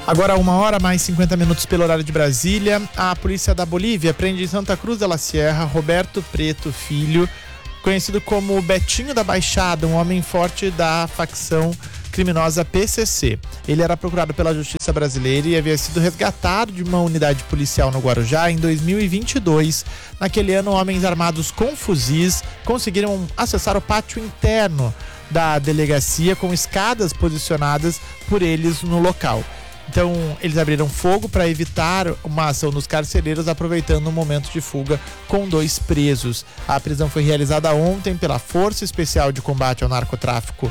Agora 1h mais 50 pelo horário de Brasília. A polícia da Bolívia prende em Santa Cruz de la Sierra Roberto Preto Filho, conhecido como Betinho da Baixada, um homem forte da facção criminosa PCC. Ele era procurado pela Justiça Brasileira e havia sido resgatado de uma unidade policial no Guarujá em 2022. Naquele ano, homens armados com fuzis conseguiram acessar o pátio interno da delegacia com escadas posicionadas por eles no local. Então, eles abriram fogo para evitar uma ação dos carcereiros, aproveitando um momento de fuga com 2 presos. A prisão foi realizada ontem pela Força Especial de Combate ao Narcotráfico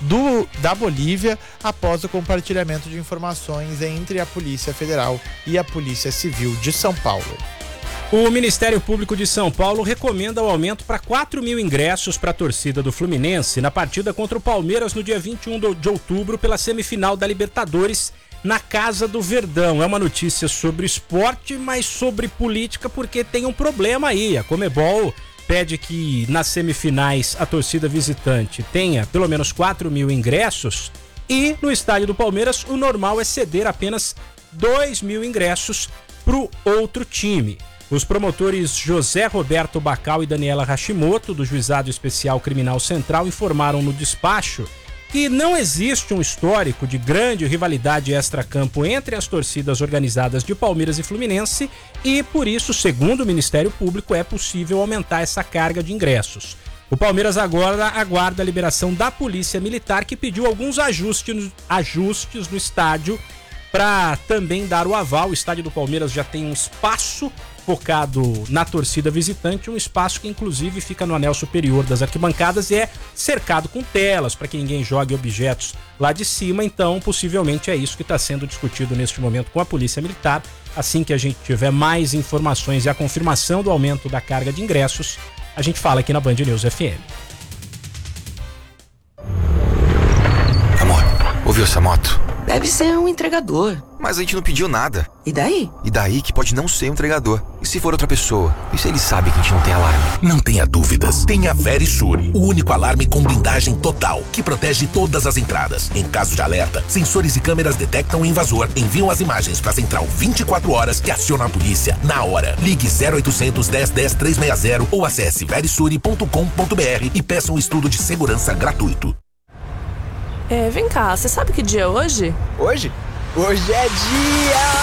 da Bolívia, após o compartilhamento de informações entre a Polícia Federal e a Polícia Civil de São Paulo. O Ministério Público de São Paulo recomenda o aumento para 4.000 ingressos para a torcida do Fluminense na partida contra o Palmeiras no dia 21 de outubro pela semifinal da Libertadores na Casa do Verdão. É uma notícia sobre esporte, mas sobre política, porque tem um problema aí. A Conmebol pede que nas semifinais a torcida visitante tenha pelo menos 4.000 ingressos e no estádio do Palmeiras o normal é ceder apenas 2.000 ingressos para o outro time. Os promotores José Roberto Bacal e Daniela Hashimoto, do Juizado Especial Criminal Central, informaram no despacho que não existe um histórico de grande rivalidade extracampo entre as torcidas organizadas de Palmeiras e Fluminense e, por isso, segundo o Ministério Público, é possível aumentar essa carga de ingressos. O Palmeiras agora aguarda a liberação da Polícia Militar, que pediu alguns ajustes no estádio para também dar o aval. O estádio do Palmeiras já tem um espaço focado na torcida visitante, um espaço que inclusive fica no anel superior das arquibancadas e é cercado com telas para que ninguém jogue objetos lá de cima. Então, possivelmente é isso que está sendo discutido neste momento com a Polícia Militar. Assim que a gente tiver mais informações e a confirmação do aumento da carga de ingressos, a gente fala aqui na Band News FM. Amor, ouviu essa moto? Deve ser um entregador. Mas a gente não pediu nada. E daí? E daí que pode não ser um entregador. E se for outra pessoa? E se ele sabe que a gente não tem alarme? Não tenha dúvidas. Tenha Verisur, o único alarme com blindagem total, que protege todas as entradas. Em caso de alerta, sensores e câmeras detectam o invasor, enviam as imagens para a central 24 horas que aciona a polícia na hora. Ligue 0800 10 10 360 ou acesse verisure.com.br e peça um estudo de segurança gratuito. Vem cá, você sabe que dia é hoje? Hoje? Hoje é dia...